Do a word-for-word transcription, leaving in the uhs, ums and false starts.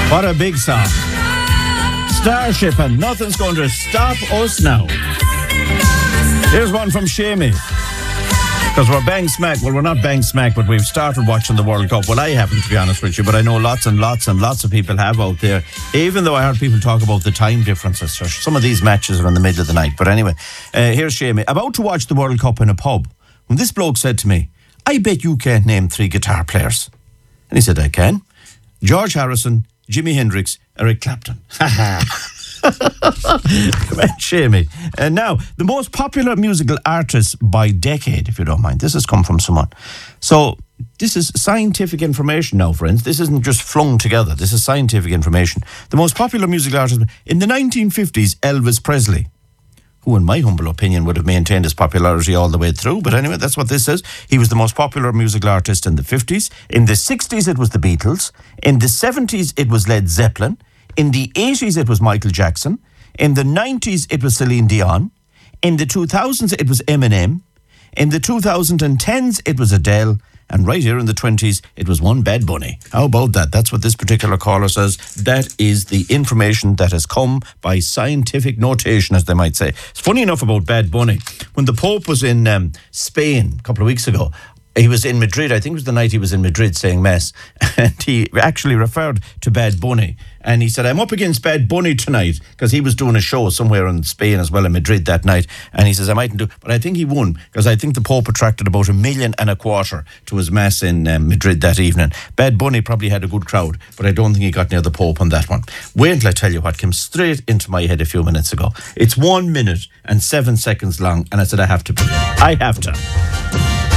What a big song. Starship and Nothing's Going to Stop Us Now. Here's one from Shamey. Because we're bang smack. Well, we're not bang smack, but we've started watching the World Cup. Well, I haven't, to be honest with you, but I know lots and lots and lots of people have out there. Even though I heard people talk about the time differences. So some of these matches are in the middle of the night. But anyway, uh, here's Shamey. About to watch the World Cup in a pub, when this bloke said to me, I bet you can't name three guitar players. And he said, I can. George Harrison, Jimi Hendrix, Eric Clapton. Come on, Shamey. And now, the most popular musical artists by decade, if you don't mind. This has come from someone. So, this is scientific information now, friends. This isn't just flung together. This is scientific information. The most popular musical artist in the nineteen fifties, Elvis Presley, who, in my humble opinion, would have maintained his popularity all the way through. But anyway, that's what this says. He was the most popular musical artist in the fifties. In the sixties, it was the Beatles. In the seventies, it was Led Zeppelin. In the eighties, it was Michael Jackson. In the nineties, it was Celine Dion. In the two thousands, it was Eminem. In the twenty tens, it was Adele. And right here in the twenties, it was one Bad Bunny. How about that? That's what this particular caller says. That is the information that has come by scientific notation, as they might say. It's funny enough about Bad Bunny. When the Pope was in um, Spain a couple of weeks ago, he was in Madrid. I think it was the night he was in Madrid saying Mass. And he actually referred to Bad Bunny. And he said, I'm up against Bad Bunny tonight, because he was doing a show somewhere in Spain as well, in Madrid that night. And he says, I mightn't do, but I think he won, because I think the Pope attracted about a million and a quarter to his Mass in um, Madrid that evening. Bad Bunny probably had a good crowd, but I don't think he got near the Pope on that one. Wait until I tell you what came straight into my head a few minutes ago. It's one minute and seven seconds long, and I said, I have to. I have to.